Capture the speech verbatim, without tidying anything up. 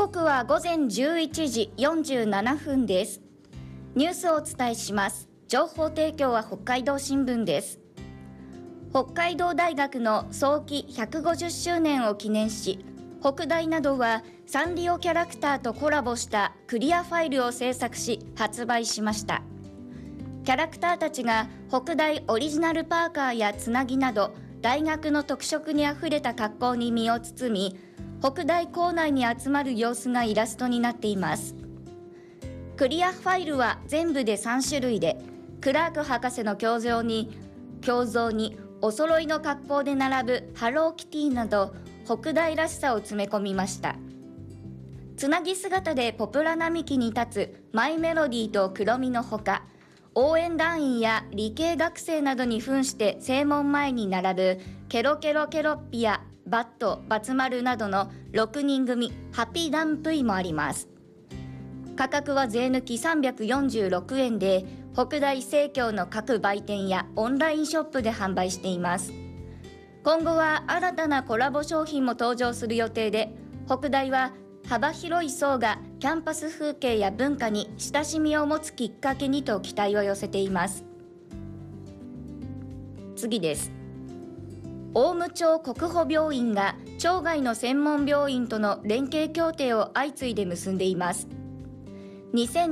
刻は午前じゅういちじよんじゅうななふんです。ニュースをお伝えします。情報提供は北海道新聞です。北海道大学の創期ひゃくごじゅっしゅうねんを記念し、北大などはサンリオキャラクターとコラボしたクリアファイルを制作し発売しました。キャラクターたちが北大オリジナルパーカーやつなぎなど大学の特色にあふれた格好に身を包み、北大構内に集まる様子がイラストになっています。クリアファイルは全部でさんしゅるいで、クラーク博士の胸像に胸像にお揃いの格好で並ぶハローキティなど北大らしさを詰め込みました。つなぎ姿でポプラ並木に立つマイメロディーと黒みのほか、応援団員や理系学生などに扮して正門前に並ぶケロケロケロッピやバット、バツ丸などのろくにん組ハピダンプイもあります。価格は税抜きさんびゃくよんじゅうろくえんで、北大生協の各売店やオンラインショップで販売しています。今後は新たなコラボ商品も登場する予定で、北大は幅広い層がキャンパス風景や文化に親しみを持つきっかけにと期待を寄せています。次です。雄武町国保病院が町外の専門病院との連携協定を相次いで結んでいます。